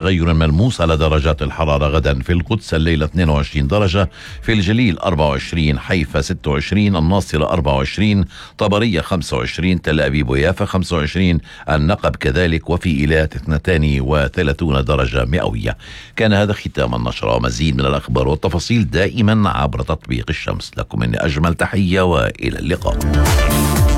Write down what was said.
تغير ملموس على درجات الحرارة غدا. في القدس الليلة 22 درجة، في الجليل 24، حيفا 26، الناصرة 24، طبرية 25، تل أبيب ويافا 25، النقب كذلك، وفي إيلات 32 درجة مئوية. كان هذا ختام النشرة، ومزيد من الأخبار والتفاصيل دائما عبر تطبيق الشمس. لكم مني أجمل تحية وإلى اللقاء.